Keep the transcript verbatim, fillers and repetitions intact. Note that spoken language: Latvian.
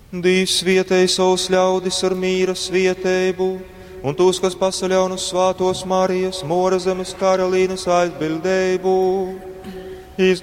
Dīvs vietēji savus ļaudis ar mīra svietēbu, un tos, kas pasaļaunus svātos Marijas, Mora zemes karalīnes aizbildēbu.